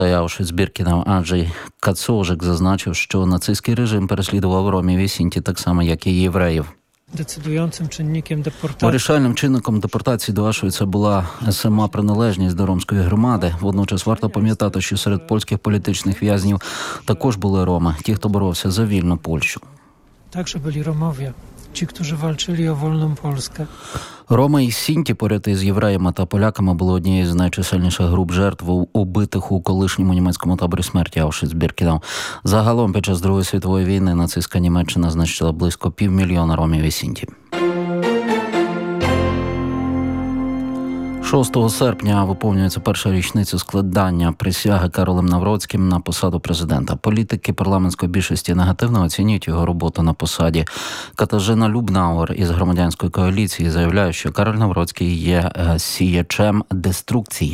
Аушвіц-Біркенау Анджей Кацожик зазначив, що нацистський режим переслідував ромів і сінті так само, як і євреїв. Вирішальним чинником депортації до Аушвіца була сама приналежність до ромської громади. Водночас варто пам'ятати, що серед польських політичних в'язнів також були роми, ті, хто боровся за вільну Польщу. Також були ромові, ті, хто walczyli o wolną Polskę. Роми і сінті поряд із євреями та поляками були однією з найчисельніших груп жертв, убитих у колишньому німецькому таборі смерті Аушвіц-Біркенау. Загалом під час Другої світової війни нацистська Німеччина знищила близько 500 000 ромів і сінті. 6 серпня виповнюється перша річниця складання присяги Каролем Навроцьким на посаду президента. Політики парламентської більшості негативно оцінюють його роботу на посаді. Катажина Любнауер із громадянської коаліції заявляє, що Кароль Навроцький є сіячем деструкції.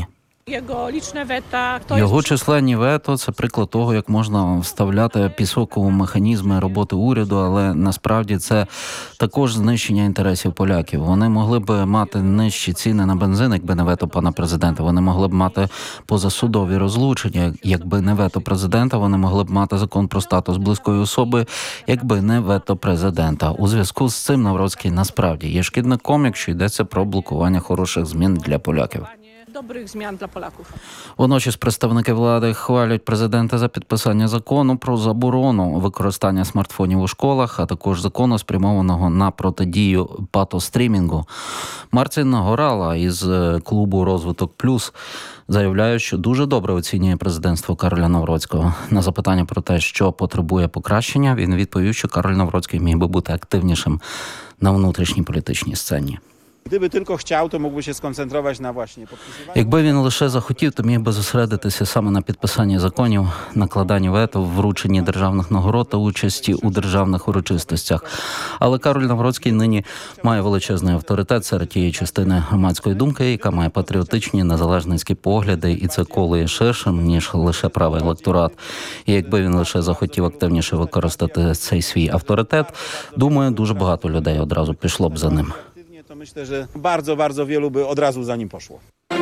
Його численні вето – це приклад того, як можна вставляти пісок у механізми роботи уряду, але насправді це також знищення інтересів поляків. Вони могли б мати нижчі ціни на бензин, якби не вето пана президента. Вони могли б мати позасудові розлучення, якби не вето президента. Вони могли б мати закон про статус близької особи, якби не вето президента. У зв'язку з цим Навроцький насправді є шкідником, якщо йдеться про блокування хороших змін для поляків. Добрих змін для поляків. Водночас представники влади хвалять президента за підписання закону про заборону використання смартфонів у школах, а також закону, спрямованого на протидію патострімінгу. Марцин Горала із клубу «Розвиток Плюс» заявляє, що дуже добре оцінює президентство Кароля Навроцького. На запитання про те, що потребує покращення, він відповів, що Кароль Навроцький міг би бути активнішим на внутрішній політичній сцені. Gdyby tylko chciał, to mógłby się skoncentrować na właśnie podpisywaniu. Якби він лише захотів, то міг би зосередитися саме на підписанні законів, накладанні вето, врученні державних нагород та участі у державних урочистостях. Але Кароль Навроцький нині має величезний авторитет серед тієї частини громадської думки, яка має патріотичні, незалежницькі погляди, і це коло є ширшим, ніж лише правий електорат. І якби він лише захотів активніше використати цей свій авторитет, думаю, дуже багато людей одразу пішло б за ним. To myślę, że bardzo, bardzo wielu by od razu za nim poszło.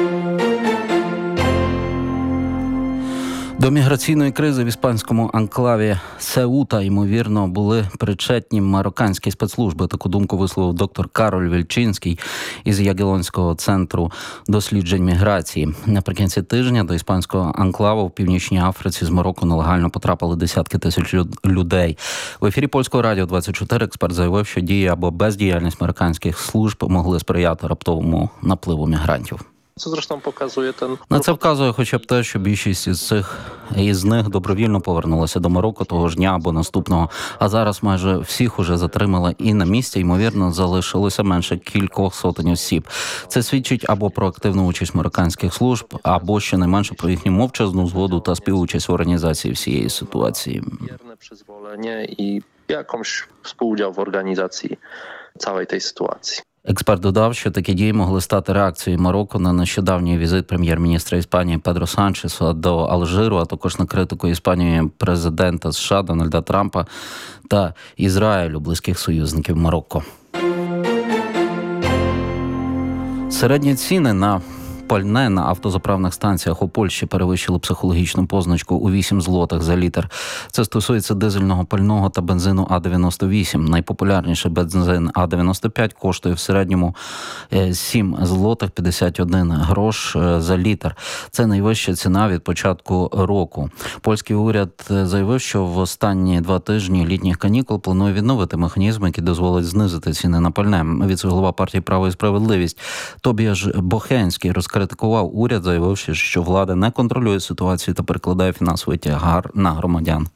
До міграційної кризи в іспанському анклаві Сеута, ймовірно, були причетні марокканські спецслужби. Таку думку висловив доктор Кароль Вільчинський із Ягелонського центру досліджень міграції. Наприкінці тижня до іспанського анклаву в Північній Африці з Марокко нелегально потрапили десятки тисяч людей. В ефірі Польського радіо 24 експерт заявив, що дії або бездіяльність марокканських служб могли сприяти раптовому напливу мігрантів. Co zresztą pokazuje ten... На це вказує хоча б те, що більшість із них добровільно повернулася до Марокко того ж дня або наступного, а зараз майже всіх уже затримали і на місці, ймовірно, залишилося менше кількох сотень осіб. Це свідчить або про активну участь марокканських служб, або щонайменше про їхню мовчазну згоду та співучасть в організації всієї ситуації. Wierne przyzwolenie i jakąś współudział w organizacji całej tej sytuacji. Експерт додав, що такі дії могли стати реакцією Марокко на нещодавній візит прем'єр-міністра Іспанії Педро Санчеса до Алжиру, а також на критику Іспанії президента США Дональда Трампа та Ізраїлю, близьких союзників Марокко. Середні ціни на пальне на автозаправних станціях у Польщі перевищили психологічну позначку у 8 злотих за літр. Це стосується дизельного пального та бензину А-98. Найпопулярніший бензин А-95 коштує в середньому 7 злотих 51 грош за літр. Це найвища ціна від початку року. Польський уряд заявив, що в останні 2 тижні літніх канікул планує відновити механізм, який дозволить знизити ціни на пальне. Віце-голова партії «Право і справедливість» Тобіаш Бохенський розкритикував уряд, заявивши, що влада не контролює ситуацію та перекладає фінансовий тягар на громадян.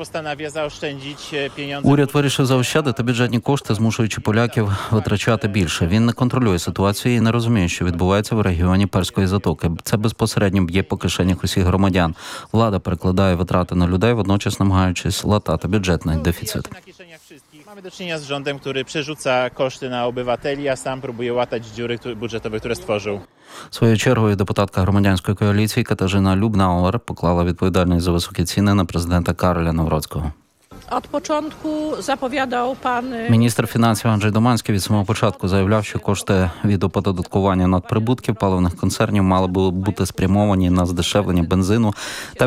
Уряд вирішив заощадити бюджетні кошти, змушуючи поляків витрачати більше. Він не контролює ситуацію і не розуміє, що відбувається в регіоні Перської затоки. Це безпосередньо б'є по кишенях усіх громадян. Влада перекладає витрати на людей, водночас намагаючись латати бюджетний дефіцит. Mamy do czynienia z rządem, który przerzuca koszty na obywateli, a sam próbuje łatać dziury budżetowe, które stworzył. Своєю чергою депутатка громадянської коаліції Катажина Любнауер поклала відповідальність за високі ціни на президента Кароля Навроцького. Od początku zapowiadał pan Міністр фінансів Анджей Доманський від самого початку заявляв, що кошти від оподаткування надприбутків паливних концернів мали би бути спрямовані на здешевлення бензину та